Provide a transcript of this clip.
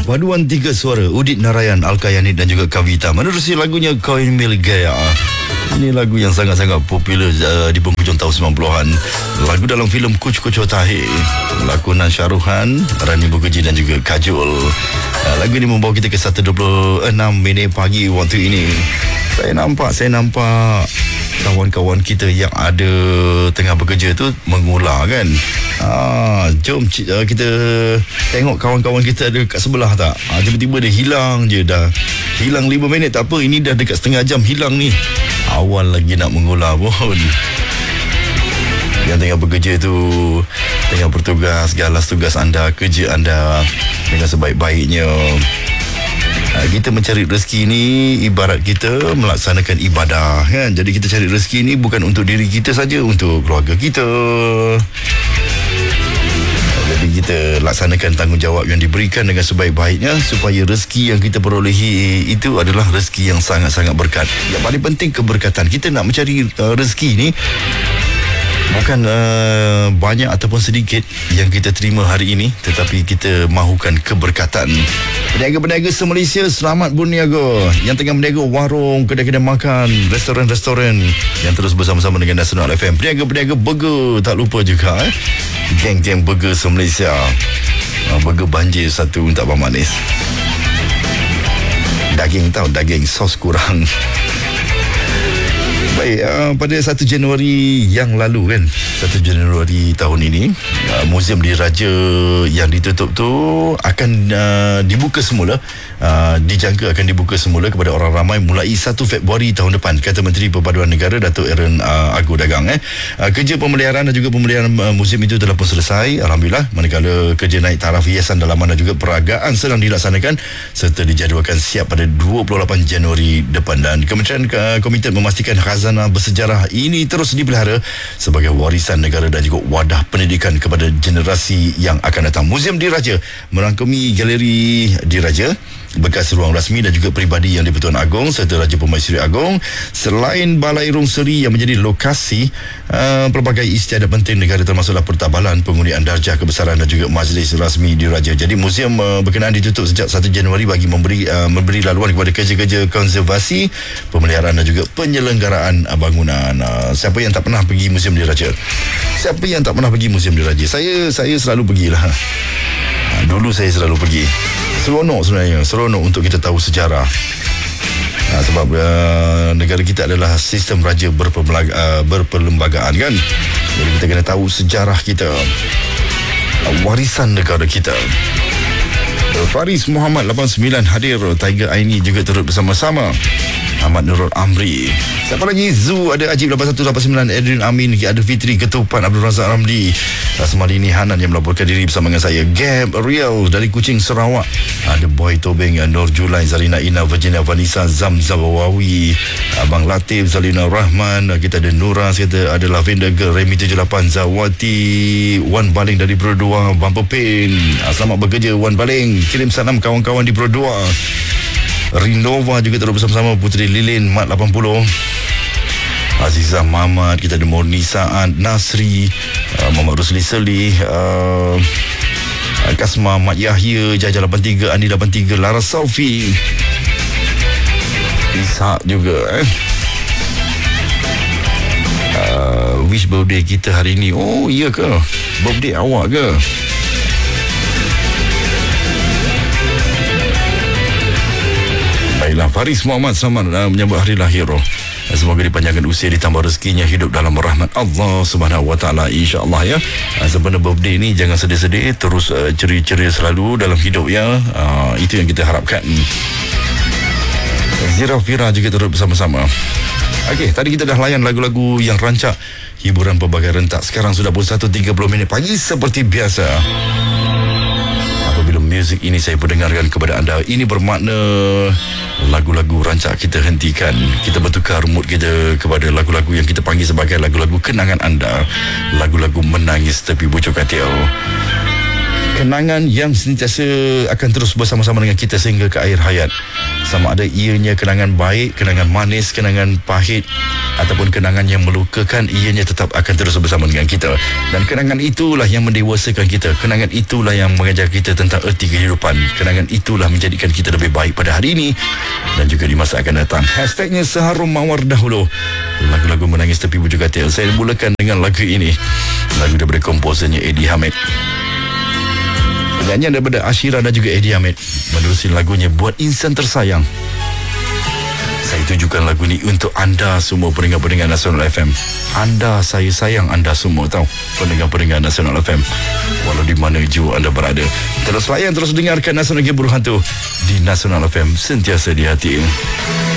Paduan tiga suara Udit Narayan, Alkayani dan juga Kavita menerusi lagunya Kau Ini Milik Gaya. Ini lagu yang sangat-sangat popular di penghujung tahun 90-an. Lagu dalam filem Kuch Kuch Hota Hai, lakonan Shahruhan, Rani Mukerji dan juga Kajol. Lagu ini membawa kita ke 1.26 minit pagi waktu ini. Saya nampak kawan-kawan kita yang ada tengah bekerja tu mengular kan. Jom kita tengok kawan-kawan kita ada kat sebelah tak. Tiba-tiba dia hilang je dah. Hilang 5 minit tak apa, ini dah dekat setengah jam hilang ni. Awal lagi nak mengular pun. Yang tengah bekerja tu, tengah bertugas, galas tugas anda, kerja anda dengan sebaik-baiknya. Kita mencari rezeki ni ibarat kita melaksanakan ibadah kan. Jadi kita cari rezeki ni bukan untuk diri kita saja, untuk keluarga kita. Jadi kita laksanakan tanggungjawab yang diberikan dengan sebaik-baiknya supaya rezeki yang kita perolehi itu adalah rezeki yang sangat-sangat berkat. Yang paling penting keberkatan. Kita nak mencari rezeki ni bukan banyak ataupun sedikit yang kita terima hari ini, tetapi kita mahukan keberkatan. Peniaga-peniaga se-Malaysia, selamat berniaga. Yang tengah berniaga warung, kedai-kedai makan, restoran-restoran yang terus bersama-sama dengan Nasional FM. Peniaga-peniaga burger, tak lupa juga geng-geng burger se-Malaysia. Burger banjir satu, tak apa manis. Daging tahu, daging sos kurang. Baik, pada 1 Januari yang lalu kan, 1 Januari tahun ini, Muzium Diraja yang ditutup tu akan dibuka semula. Dijangka akan dibuka semula kepada orang ramai mulai 1 Februari tahun depan, kata Menteri Perpaduan Negara Datuk Aaron Agu Dagang. Kerja pemeliharaan dan juga pemeliharaan muzium itu telah pun selesai, alhamdulillah, manakala kerja naik taraf hiasan dalaman dan juga peragaan sedang dilaksanakan serta dijadualkan siap pada 28 Januari depan. Dan Kementerian Komited memastikan khazanah bersejarah ini terus dipelihara sebagai warisan negara dan juga wadah pendidikan kepada generasi yang akan datang. Muzium Diraja merangkumi Galeri Diraja, bekas ruang rasmi dan juga peribadi Yang di-Pertuan Agong serta Raja Permaisuri Agong, selain Balai Rung Seri yang menjadi lokasi pelbagai istiadat penting negara termasuklah pertabalan, pengundian darjah kebesaran dan juga majlis rasmi diraja. Jadi muzium berkenaan ditutup sejak 1 Januari bagi memberi laluan kepada kerja-kerja konservasi, pemeliharaan dan juga penyelenggaraan bangunan. Siapa yang tak pernah pergi Muzium Diraja? Siapa yang tak pernah pergi Muzium Diraja? Saya selalu pergilah. Dulu saya selalu pergi. Seronok sebenarnya, seronok untuk kita tahu sejarah. Sebab negara kita adalah sistem raja berperlembagaan kan. Jadi kita kena tahu sejarah kita, warisan negara kita. Faris Muhammad 89 hadir, Tiger Aini juga turut bersama-sama, Ahmad Nurul Amri. Siapa lagi? Zu ada, Ajib 8189, Adrian Amin, ada Fitri Ketupan, Abdul Razak Ramli, Rasmadini Hanan yang melaporkan diri bersama dengan saya, Gab Real dari Kuching Sarawak, ada Boy Tobing, Nur Julai, Zarina Ina, Virginia Vanessa, Zamzam Wawi, Abang Latif, Zalina Rahman, kita ada Nura, kita ada Lavender Girl, Remy 78, Zawati, Wan Baling dari Berdua, Bumper Pain. Selamat bekerja Wan Baling, kirim salam kawan-kawan di Berdua. Rinova juga terus bersama-sama, Putri Lilin, Mat 80, Azizah Muhammad, kita ada Murni Saad, Nasri, Muhammad Rusli Selih, Kasma, Mat Yahya, Jaja 83, Andi 83, Lara Saufi, Ishak juga wish birthday kita hari ni. Oh iya ke? Birthday awak ke? Baiklah, Faris Muhammad, selamat menyambut hari lahir. Semoga dipanjangkan usia, ditambah rezekinya, hidup dalam rahmat Allah Subhanahu Wa Taala, insya-Allah ya. Sebenarnya birthday ni jangan sedih-sedih, terus ceria-ceria selalu dalam hidup ya. Itu yang kita harapkan. Zira Fira juga turut bersama-sama. Okey, tadi kita dah layan lagu-lagu yang rancak hiburan pelbagai rentak. Sekarang sudah pukul 1.30 minit pagi seperti biasa. Apabila muzik ini saya perdengarkan kepada anda, ini bermakna lagu-lagu rancak kita hentikan. Kita bertukar mood kita kepada lagu-lagu yang kita panggil sebagai lagu-lagu kenangan anda, lagu-lagu menangis tepi bucuk katil. Kenangan yang sentiasa akan terus bersama-sama dengan kita sehingga ke akhir hayat. Sama ada ianya kenangan baik, kenangan manis, kenangan pahit ataupun kenangan yang melukakan, ianya tetap akan terus bersama dengan kita. Dan kenangan itulah yang mendewasakan kita. Kenangan itulah yang mengajar kita tentang erti kehidupan. Kenangan itulah menjadikan kita lebih baik pada hari ini dan juga di masa akan datang. Hashtagnya Seharum Mawar Dahulu. Lagu-lagu menangis tepi bujur katil. Saya mulakan dengan lagu ini. Lagu daripada komposernya Eddie Hamid. Penyanyian daripada Ashira dan juga Eddie Hamid menerusi lagunya Buat Insan Tersayang. Saya tujukan lagu ini untuk anda semua pendengar-pendengar Nasional FM. Anda, saya sayang anda semua tahu, pendengar-pendengar Nasional FM, walau di mana jua anda berada. Terus layan, terus dengarkan Nasional Game Berhantu di Nasional FM, sentiasa di hati.